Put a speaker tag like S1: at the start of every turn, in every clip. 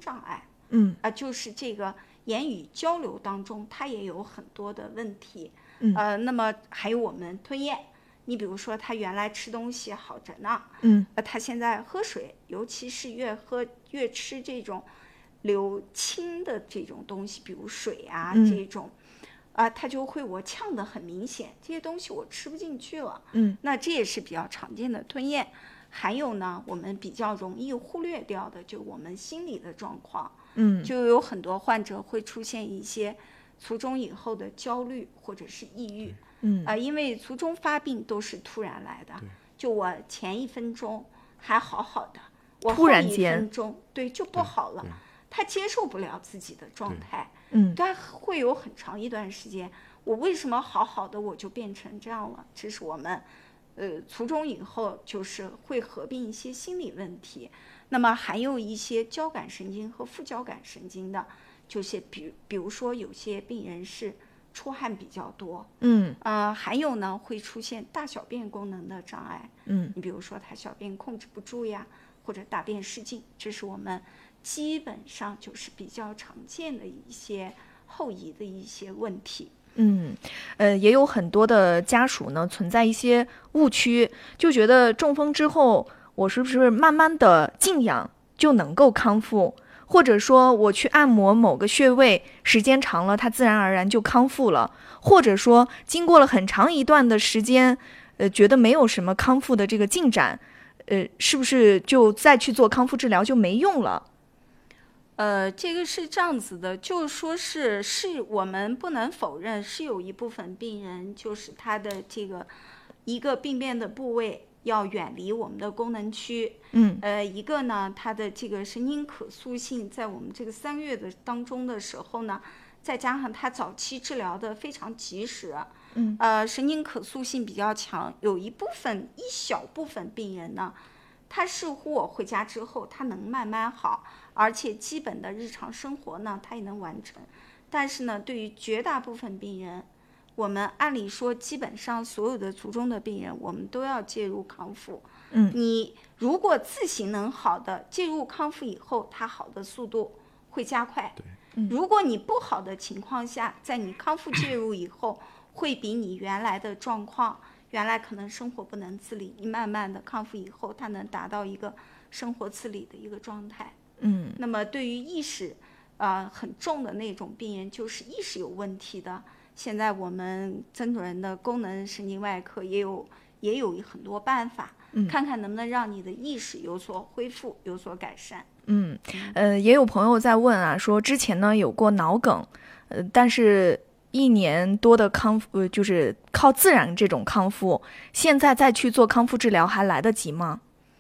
S1: 障碍，就是这个言语交流当中它也有很多的问题，那么还有我们吞咽，你比如说他原来吃东西好着呢，他现在喝水，尤其是越吃这种流清的这种东西，比如水啊，这种他就会我呛得很明显，这些东西我吃不进去了，那这也是比较常见的吞咽。还有呢，我们比较容易忽略掉的，就我们心理的状况，就有很多患者会出现一些卒中以后的焦虑或者是抑郁，因为卒中发病都是突然来的，就我前1分钟还好好的，我后1分钟对就不好了，他接受不了自己的状态，他会有很长一段时间，我为什么好好的我就变成这样了？这是我们卒中以后就是会合并一些心理问题，那么还有一些交感神经和副交感神经的，就是比如说有些病人是出汗比较多，还有呢会出现大小便功能的障碍，你比如说他小便控制不住呀，或者大便失禁，这是我们基本上就是比较常见的一些后遗的一些问题。
S2: 也有很多的家属呢存在一些误区，就觉得中风之后我是不是慢慢的静养就能够康复，或者说我去按摩某个穴位，时间长了它自然而然就康复了，或者说经过了很长一段的时间，觉得没有什么康复的这个进展，是不是就再去做康复治疗就没用了？
S1: 这个是这样子的，就是说是我们不能否认，是有一部分病人就是他的这个一个病变的部位要远离我们的功能区，一个呢，他的这个神经可塑性在我们这个3个月的当中的时候呢，再加上他早期治疗的非常及时，神经可塑性比较强，有一小部分病人呢，他似乎我回家之后他能慢慢好，而且基本的日常生活呢他也能完成，但是呢对于绝大部分病人，我们按理说基本上所有的卒中的病人我们都要介入康复，你如果自行能好的，介入康复以后他好的速度会加快，如果你不好的情况下，在你康复介入以后会比你原来的状况，原来可能生活不能自理，你慢慢的康复以后它能达到一个生活自理的一个状态。那么对于意识很重的那种病人，就是意识有问题的，现在我们曾主任的功能神经外科也有很多办法，看看能不能让你的意识有所恢复，有所改善。
S2: 也有朋友在问啊，说之前呢有过脑梗，但是1年多的康复，就是靠自然这种康复，现在再去做康复治疗还来得及吗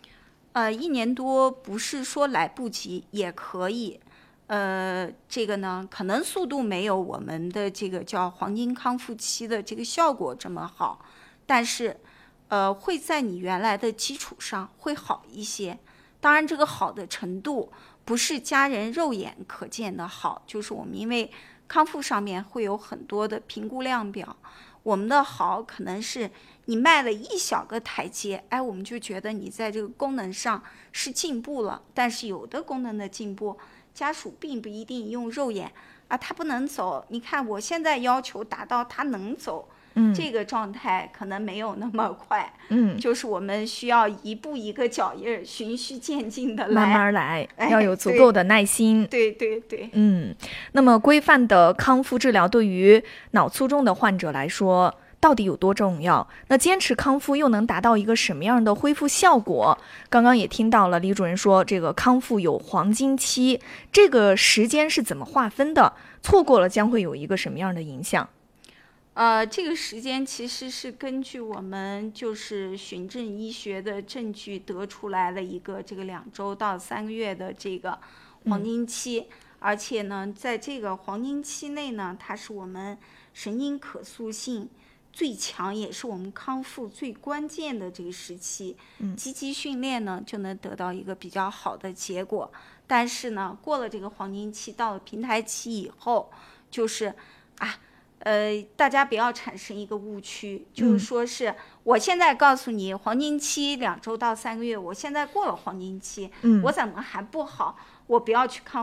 S1: ？1年多不是说来不及，也可以。这个呢，可能速度没有我们的这个叫黄金康复期的这个效果这么好，但是会在你原来的基础上会好一些。当然这个好的程度不是家人肉眼可见的好，就是我们因为康复上面会有很多的评估量表，我们的好可能是你迈了一小个台阶，我们就觉得你在这个功能上是进步了，但是有的功能的进步家属并不一定用肉眼他不能走，你看我现在要求达到他能走，这个状态可能没有那么快，就是我们需要一步一个脚印，循序渐进的来，
S2: 慢慢来，要有足够的耐心。
S1: 对。
S2: 那么规范的康复治疗对于脑卒中的患者来说到底有多重要？那坚持康复又能达到一个什么样的恢复效果？刚刚也听到了李主任说，这个康复有黄金期，这个时间是怎么划分的？错过了将会有一个什么样的影响？
S1: 这个时间其实是根据我们就是循证医学的证据得出来了一个这个2周到3个月的这个黄金期，而且呢，在这个黄金期内呢，它是我们神经可塑性最强，也是我们康复最关键的这个时期。积极训练呢，就能得到一个比较好的结果。但是呢，过了这个黄金期，到了平台期以后，就是大家不要产生一个误区，就是说是我现在告诉你黄金期2周到3个月，我现在过了黄金期，我怎么还不好？我不要去康